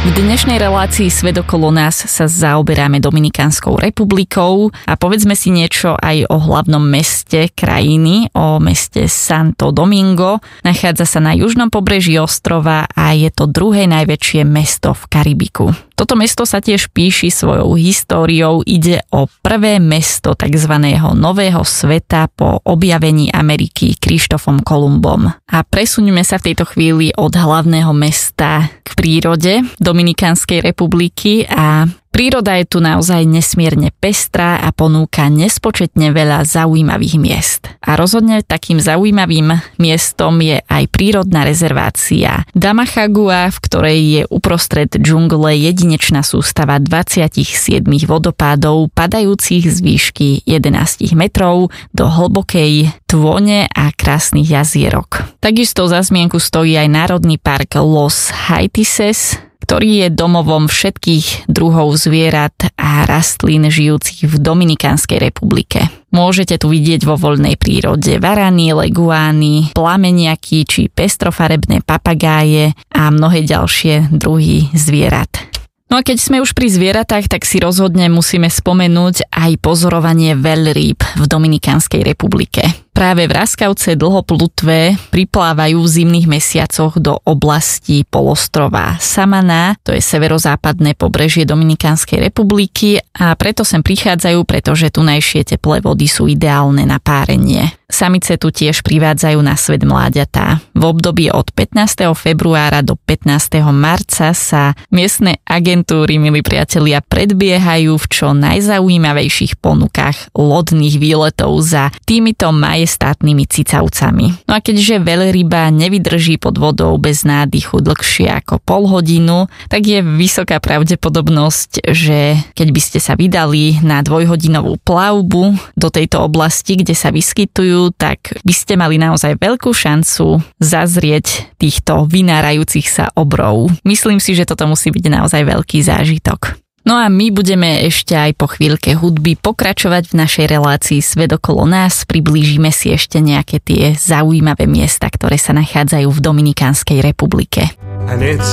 V dnešnej relácii Svet okolo nás sa zaoberáme Dominikánskou republikou a povedzme si niečo aj o hlavnom meste krajiny, o meste Santo Domingo. Nachádza sa na južnom pobreží ostrova a je to druhé najväčšie mesto v Karibiku. Toto mesto sa tiež píši svojou históriou. Ide o prvé mesto tzv. Nového sveta po objavení Ameriky Krištofom Kolumbom. A presuňme sa v tejto chvíli od hlavného mesta k prírode Dominikánskej republiky a príroda je tu naozaj nesmierne pestrá a ponúka nespočetne veľa zaujímavých miest. A rozhodne takým zaujímavým miestom je aj prírodná rezervácia Damachagua, v ktorej je uprostred džungle jedinečná sústava 27 vodopádov padajúcich z výšky 11 metrov do hlbokej tône a krásnych jazierok. Takisto za zmienku stojí aj Národný park Los Haitises, ktorý je domovom všetkých druhov zvierat a rastlín žijúcich v Dominikánskej republike. Môžete tu vidieť vo voľnej prírode varany, leguány, plameniaky či pestrofarebné papagáje a mnohé ďalšie druhy zvierat. No a keď sme už pri zvieratách, tak si rozhodne musíme spomenúť aj pozorovanie veľrýb v Dominikánskej republike. Práve vraskavce dlhoplutvé priplávajú v zimných mesiacoch do oblasti polostrova Samaná, to je severozápadné pobrežie Dominikánskej republiky a preto sem prichádzajú, pretože tunajšie teplé vody sú ideálne na párenie. Samice tu tiež privádzajú na svet mláďatá. V období od 15. februára do 15. marca sa miestne agentúry, milí priatelia, predbiehajú v čo najzaujímavejších ponukách lodných výletov za týmito majestátnymi cicavcami. No a keďže veľryba nevydrží pod vodou bez nádychu dlhšie ako pol hodinu, tak je vysoká pravdepodobnosť, že keď by ste sa vydali na dvojhodinovú plavbu do tejto oblasti, kde sa vyskytujú, tak by ste mali naozaj veľkú šancu zazrieť týchto vynárajúcich sa obrov. Myslím si, že toto musí byť naozaj veľký zážitok. No a my budeme ešte aj po chvíľke hudby pokračovať v našej relácii Svet okolo nás. Priblížime si ešte nejaké tie zaujímavé miesta, ktoré sa nachádzajú v Dominikánskej republike.